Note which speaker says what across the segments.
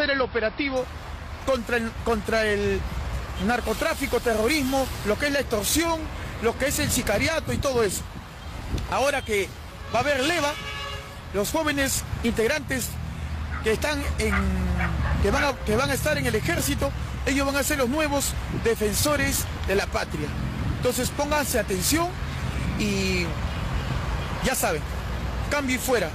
Speaker 1: hacer el operativo contra el narcotráfico, terrorismo, lo que es la extorsión, lo que es el sicariato y todo eso. Ahora que va a haber leva, los jóvenes integrantes que van a estar en el ejército, ellos van a ser los nuevos defensores de la patria. Entonces pónganse atención y ya saben, cambio y fuera.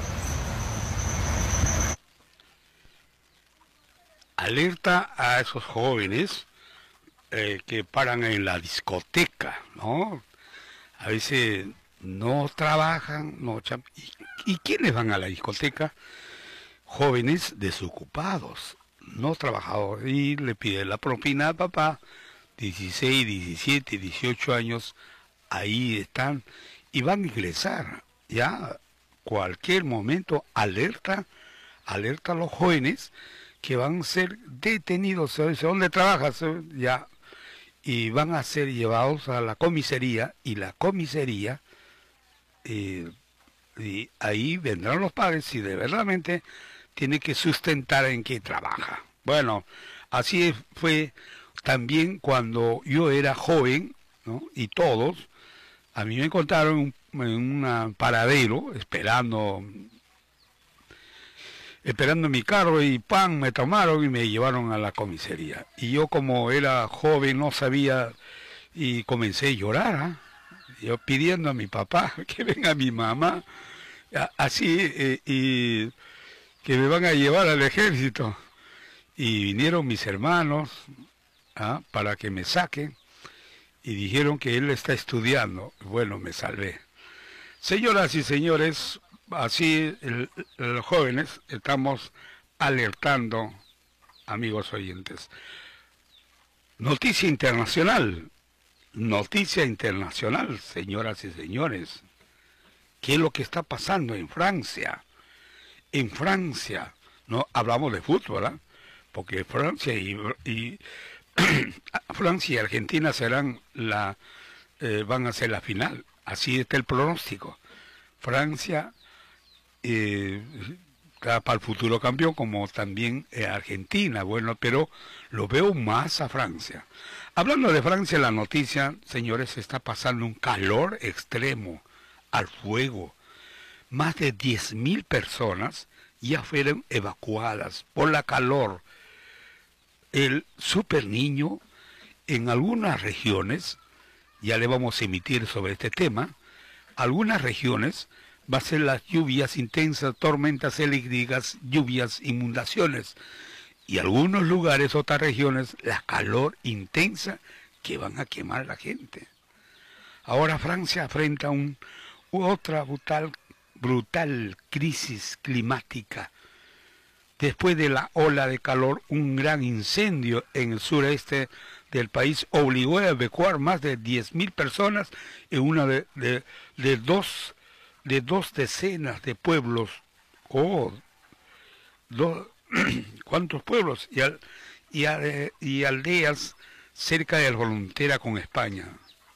Speaker 2: Alerta a esos jóvenes que paran en la discoteca, ¿no? A veces no trabajan, ¿Y quiénes van a la discoteca? Jóvenes desocupados, no trabajadores, y le piden la propina al papá, 16, 17, 18 años, ahí están, y van a ingresar, ya, cualquier momento, alerta a los jóvenes que van a ser detenidos, ¿sabes? ¿Dónde trabajas? Ya, y van a ser llevados a la comisaría, y la comisaría, y ahí vendrán los padres si de verdadmente tiene que sustentar en qué trabaja. Bueno, así fue también cuando yo era joven, ¿no? Y todos, a mí me encontraron en un paradero, esperando mi carro, y me tomaron y me llevaron a la comisaría. Y yo, como era joven, no sabía, y comencé a llorar, ¿eh? Yo pidiendo a mi papá que venga mi mamá, así, y que me van a llevar al ejército. Y vinieron mis hermanos para que me saquen, y dijeron que él está estudiando. Bueno, me salvé. Señoras y señores, así los jóvenes estamos alertando, amigos oyentes. Noticia internacional, señoras y señores. ¿Qué es lo que está pasando en Francia? En Francia, no hablamos de fútbol, ¿eh? Porque Francia y Francia y Argentina van a ser la final. Así está el pronóstico. Francia está para el futuro campeón, como también Argentina. Bueno, pero lo veo más a Francia. Hablando de Francia, la noticia, señores, está pasando un calor extremo, al fuego. Más de 10.000 personas ya fueron evacuadas por la calor. El super niño, en algunas regiones, ya le vamos a emitir sobre este tema, algunas regiones va a ser las lluvias intensas, tormentas eléctricas, lluvias, inundaciones, y algunos lugares, otras regiones, la calor intensa que van a quemar a la gente. Ahora Francia enfrenta otra brutal crisis climática. Después de la ola de calor, un gran incendio en el sureste del país obligó a evacuar más de 10.000 personas en una de dos decenas de pueblos. ¿Cuántos pueblos? Y aldeas cerca de la frontera con España.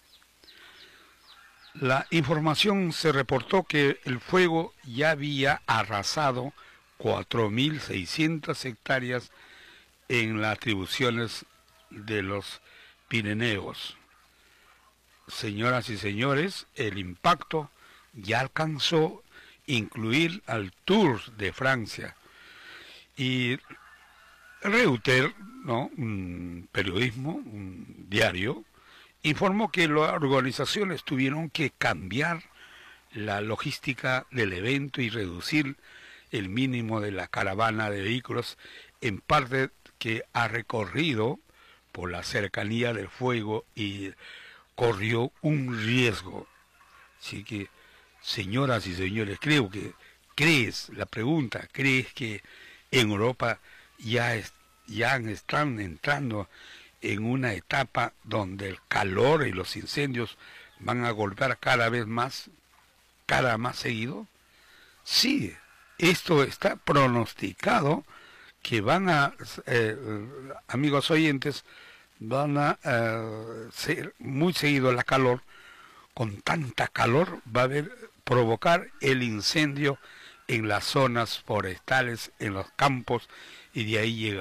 Speaker 2: La información se reportó que el fuego ya había arrasado 4.600 hectáreas en las atribuciones de los Pirineos. Señoras y señores, el impacto ya alcanzó incluir al Tour de Francia. Y Reuters, ¿no?, un periodismo, un diario, informó que las organizaciones tuvieron que cambiar la logística del evento y reducir el mínimo de la caravana de vehículos, en parte que ha recorrido por la cercanía del fuego y corrió un riesgo. Así que, señoras y señores, ¿crees que en Europa ya están entrando en una etapa donde el calor y los incendios van a golpear cada más seguido? Sí, esto está pronosticado, que amigos oyentes, van a ser muy seguido la calor. Con tanta calor va a provocar el incendio en las zonas forestales, en los campos, y de ahí llega